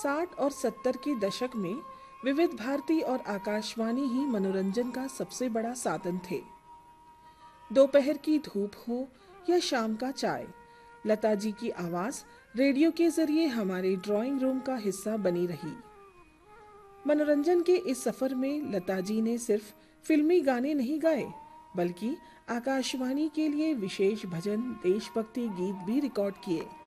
60 और 70 के दशक में विविध भारती और आकाशवाणी ही मनोरंजन का सबसे बड़ा साधन थे। दोपहर की धूप हो या शाम का चाय, लता जी की आवाज रेडियो के जरिए हमारे ड्राइंग रूम का हिस्सा बनी रही। मनोरंजन के इस सफर में लता जी ने सिर्फ फिल्मी गाने नहीं गाए, बल्कि आकाशवाणी के लिए विशेष भजन, देशभक्ति गीत भी रिकॉर्ड किए।